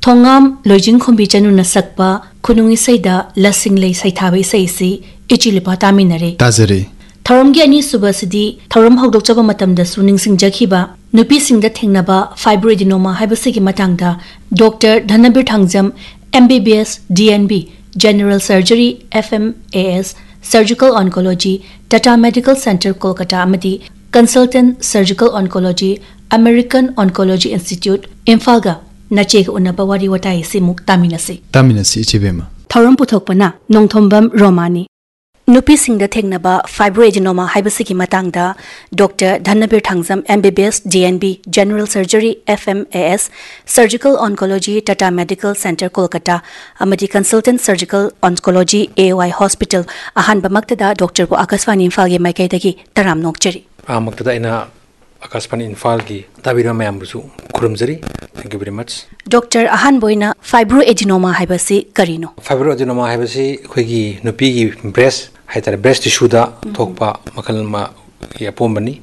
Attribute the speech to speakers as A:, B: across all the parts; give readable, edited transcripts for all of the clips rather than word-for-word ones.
A: Thongam Lojing Khombi Chanuna Sakpa, Kunungi Saida, Lasing Lay Saitabi Saisi, Ichilipa Taminare.
B: Tazari.
A: Thoramgi Ani Subasidi, Thoram Hogdokchaba Matamda Suning Sing Jakiba, Nupi Sing the Tingnaba, Fibroadenoma, Hibasiki Matangda, Dr. Dhanabir Thangjam, MBBS, DNB, General Surgery, FMAS, Surgical Oncology, Tata Medical Center, Kolkata Amadi, Consultant Surgical Oncology, American Oncology Institute, Infalga, Nacheg Unabawari Watai Simuk Taminasi.
B: Taminasi Chibema.
A: Thoram Puthokpana, Nongthombam Romani. Nupi Sing the Tingnaba, Fibroadenoma, Hibasiki Matangda, Dr. Dhanabir Thangjam, MBBS, DNB, General Surgery, FMAS, Surgical Oncology, Tata Medical Center, Kolkata, Amadi Consultant Surgical Oncology, AOI Hospital, Ahan Bamaktada, Dr. Akaswani Infalgi Maikaitagi, Taram Nokcheri.
C: Maktada ina Akaswani Infalgi, Tabira Mayambusu, Kurumzari. Thank you very much. Dr.
A: Ahan Boina, Fibroadenoma Hibasi Karino.
C: Fibroadenoma Hibasi, Quigi, Nupi, breast. Haitare breast tissue da thokpa makal ma ya pombani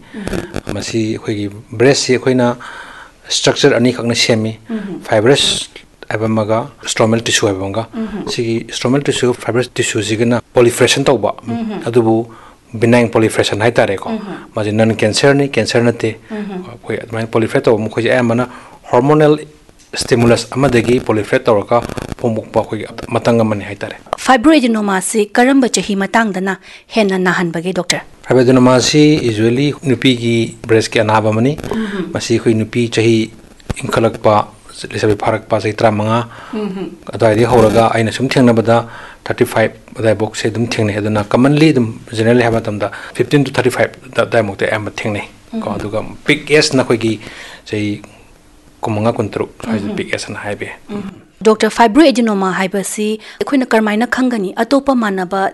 C: masi khoi breast se khoina structure ani khakna semi fibrous abamaga stromal tissue abanga sigi stromal tissue fibrous tissue sigana proliferation tawba adubu benign proliferation haitare ko maji non cancer ni cancer nate khoi admine proliferate to khoi amana hormonal stimulus amadagi proliferate tawka pomukpa khoi matanga mani haitare.
A: Fibroadenoma si karamba chahi matangdana henna nahanbage doctor.
C: Fibroadenoma si usually nupi ki breast ki anaba mani masi khoi nupi chahi inkalakpa lesabi pharakpa sai tramanga adai di horaga aina sum thengnabada 35 adai box se dum thengne aduna commonly dum generally haba tamda 15 to 35 dai mokte am thengne ko aduga big s na khoi ki sai kumanga kuntruk big s na haibe.
A: Dr. Fibroadenoma Hibasi, Queen Carmina Kangani, Atopa Manaba.